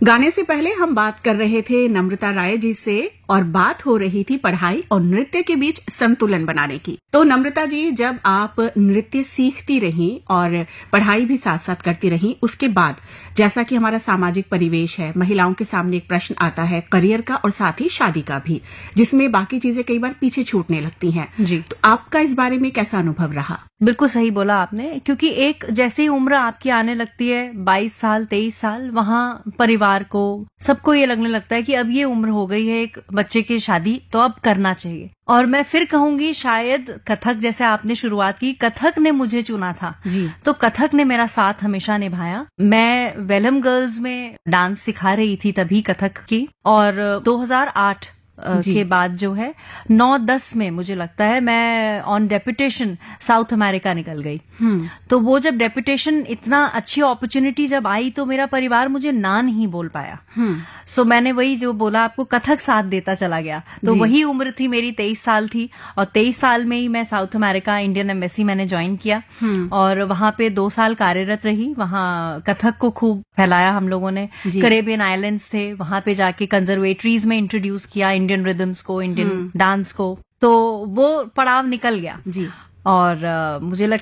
गाने से पहले हम बात कर रहे थे नम्रता राय जी से और बात हो रही थी पढ़ाई और नृत्य के बीच संतुलन बनाने की। तो नम्रता जी, जब आप नृत्य सीखती रहीं और पढ़ाई भी साथ साथ करती रहीं, उसके बाद जैसा कि हमारा सामाजिक परिवेश है, महिलाओं के सामने एक प्रश्न आता है करियर का और साथ ही शादी का भी, जिसमें बाकी चीजें कई बार पीछे छूटने लगती हैं। जी, तो आपका इस बारे में कैसा अनुभव रहा? बिल्कुल सही बोला आपने, क्योंकि एक जैसी उम्र आपकी आने लगती है 22 साल 23 साल, वहाँ परिवार को सबको ये लगने लगता है कि अब ये उम्र हो गई है एक बच्चे की शादी, तो अब करना चाहिए। और मैं फिर कहूंगी शायद कथक, जैसे आपने शुरुआत की, कथक ने मुझे चुना था जी। तो कथक ने मेरा साथ हमेशा निभाया। मैं वेलम गर्ल्स में डांस सिखा रही थी तभी कथक की, और 2008 के बाद जो है 9-10 में मुझे लगता है मैं ऑन डेपुटेशन साउथ अमेरिका निकल गई। तो वो जब डेपुटेशन, इतना अच्छी अपॉर्चुनिटी जब आई, तो मेरा परिवार मुझे ना नहीं बोल पाया। सो मैंने वही जो बोला आपको, कथक साथ देता चला गया। तो वही उम्र थी मेरी, 23 साल थी, और 23 साल में ही मैं साउथ अमेरिका इंडियन एम्बेसी मैंने ज्वाइन किया और वहां पे 2 साल कार्यरत रही। वहां कथक को खूब फैलाया हम लोगों ने। कैरेबियन आइलैंड्स थे, वहां पे जाके कंजर्वेटरीज में इंट्रोड्यूस किया इंडियन रिदम्स को, इंडियन डांस को। तो वो पड़ाव निकल गया। जी। और मुझे